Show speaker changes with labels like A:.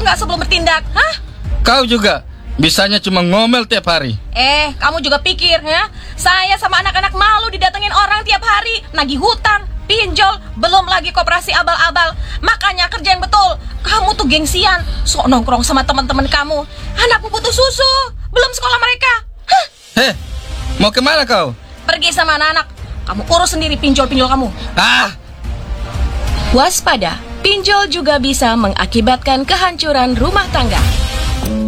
A: nggak sebelum bertindak? Hah?
B: Kau juga bisanya cuma ngomel tiap hari.
A: Kamu juga pikir ya? Saya sama anak-anak malu didatengin orang tiap hari, nagih hutang, pinjol, belum lagi koperasi abal-abal. Makanya kerja yang betul. Kamu tuh gengsian, sok nongkrong sama teman-teman kamu. Anakmu butuh susu, belum sekolah mereka. Hah?
B: Mau kemana kau?
A: Pergi sama anak-anak. Kamu urus sendiri pinjol-pinjol kamu.
C: Waspada, pinjol juga bisa mengakibatkan kehancuran rumah tangga.